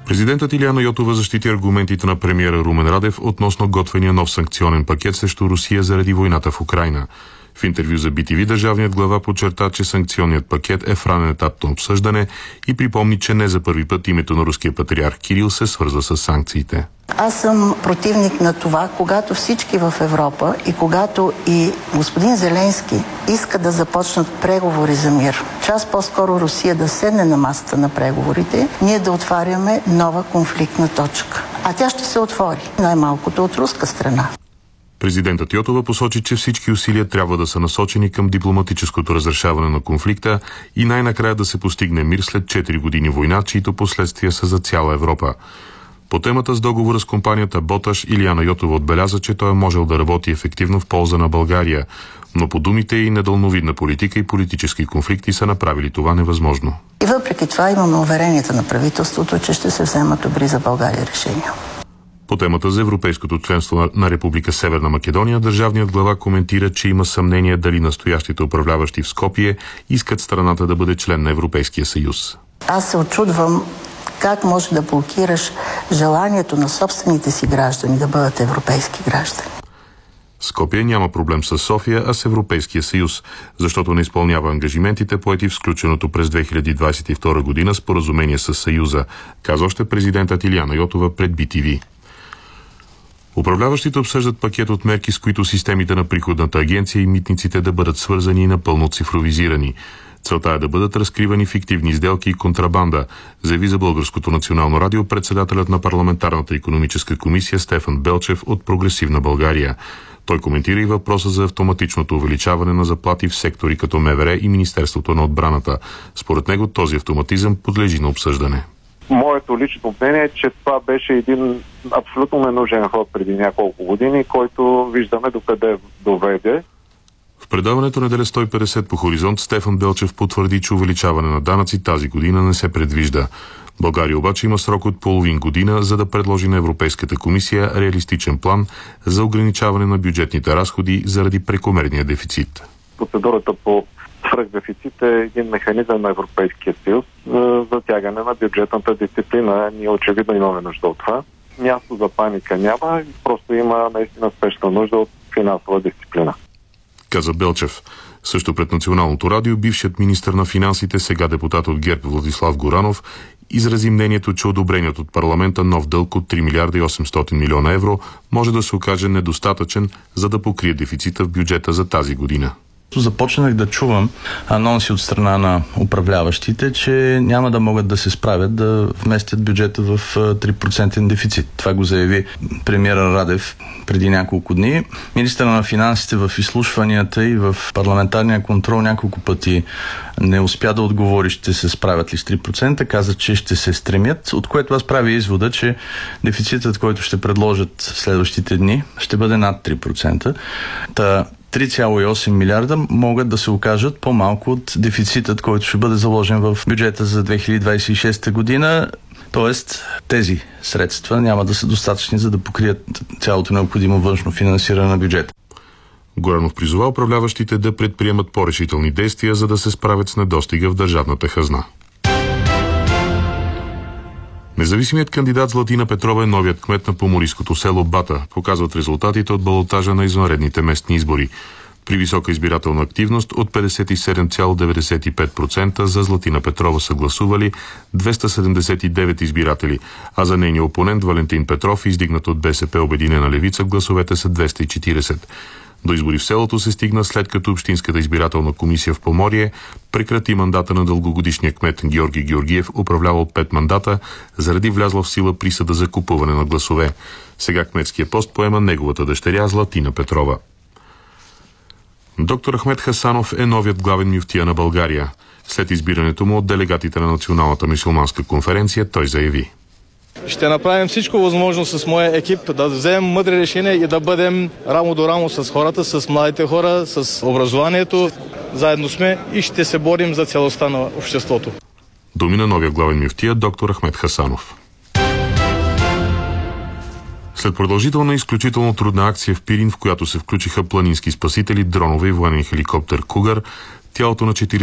Президентът Илияна Йотова защити аргументите на премиера Румен Радев относно готвения нов санкционен пакет срещу Русия заради войната в Украйна. В интервю за BTV държавният глава подчерта, че санкционният пакет е в ранен етап на обсъждане и припомни, че не за първи път името на руския патриарх Кирил се свързва с санкциите. Аз съм противник на това, когато всички в Европа и когато и господин Зеленски иска да започнат преговори за мир, час по-скоро Русия да седне на масата на преговорите, ние да отваряме нова конфликтна точка. А тя ще се отвори, най-малкото от руска страна. Президентът Йотова посочи, че всички усилия трябва да са насочени към дипломатическото разрешаване на конфликта и най-накрая да се постигне мир след 4 години война, чието последствия са за цяла Европа. По темата с договора с компанията Боташ, Илияна Йотова отбеляза, че той е можел да работи ефективно в полза на България, но по думите и недалновидна политика и политически конфликти са направили това невъзможно. И въпреки това имаме уверенията на правителството, че ще се вземат добри за България решения. По темата за европейското членство на Република Северна Македония, държавният глава коментира, че има съмнение дали настоящите управляващи в Скопие искат страната да бъде член на Европейския съюз. Аз се очудвам как може да блокираш желанието на собствените си граждани да бъдат европейски граждани. Скопие няма проблем с София, а с Европейския съюз, защото не изпълнява ангажиментите, поети в сключеното през 2022 година споразумение с Съюза, каза още президентът Илияна Йотова пред BTV. Управляващите обсъждат пакет от мерки, с които системите на приходната агенция и митниците да бъдат свързани и напълно цифровизирани. Целта е да бъдат разкривани фиктивни сделки и контрабанда, заяви за Българското национално радио председателят на парламентарната икономическа комисия Стефан Белчев от Прогресивна България. Той коментира и въпроса за автоматичното увеличаване на заплати в сектори като МВР и Министерството на отбраната. Според него този автоматизъм подлежи на обсъждане. Моето лично мнение е, че това беше един абсолютно ненужен ход преди няколко години, който виждаме докъде доведе. В предаването неделя 150 по Хоризонт Стефан Белчев потвърди, че увеличаване на данъци тази година не се предвижда. България обаче има срок от половин година, за да предложи на Европейската комисия реалистичен план за ограничаване на бюджетните разходи заради прекомерния дефицит. Процедурата по свръхдефицит е един механизъм на Европейския съюз за затягане на бюджетната дисциплина. Ние очевидно имаме нужда от това. Място за паника няма, просто има наистина спешна нужда от финансова дисциплина, каза Белчев. Също пред Националното радио бившият министър на финансите, сега депутат от ГЕРБ Владислав Горанов, изрази мнението, че одобреният от парламента нов дълг от 3 милиарда и 800 милиона евро може да се окаже недостатъчен, за да покрие дефицита в бюджета за тази година. Започнах да чувам анонси от страна на управляващите, че няма да могат да се справят да вместят бюджета в 3% дефицит. Това го заяви премиера Радев преди няколко дни. Министърът на финансите в изслушванията и в парламентарния контрол няколко пъти не успя да отговори ще се справят ли с 3%, каза, че ще се стремят, от което аз правя извода, че дефицитът, който ще предложат следващите дни, ще бъде над 3%. 3,8 милиарда могат да се окажат по-малко от дефицитът, който ще бъде заложен в бюджета за 2026 година. Тоест, тези средства няма да са достатъчни, за да покрият цялото необходимо външно финансиране на бюджета. Горанов призова управляващите да предприемат по-решителни действия, за да се справят с недостига в държавната хазна. Независимият кандидат Златина Петрова е новият кмет на поморийското село Бата, показват резултатите от балотажа на извънредните местни избори. При висока избирателна активност от 57,95% за Златина Петрова са гласували 279 избиратели, а за нейния опонент Валентин Петров, издигнат от БСП Обединена левица, гласовете са 240. До избори в селото се стигна след като Общинската избирателна комисия в Поморие прекрати мандата на дългогодишния кмет Георги Георгиев, управлявал 5 мандата, заради влязла в сила присъда за купуване на гласове. Сега кметския пост поема неговата дъщеря Златина Петрова. Доктор Ахмед Хасанов е новият главен мюфтия на България. След избирането му от делегатите на Националната мюсюлманска конференция той заяви: ще направим всичко възможно с моя екип да вземем мъдри решения и да бъдем рамо до рамо с хората, с младите хора, с образованието. Заедно сме и ще се борим за целостта на обществото. Думи на новия главен мюфтия доктор Ахмед Хасанов. След продължителна и изключително трудна акция в Пирин, в която се включиха планински спасители, дронове и военен хеликоптер Кугър, тялото на 4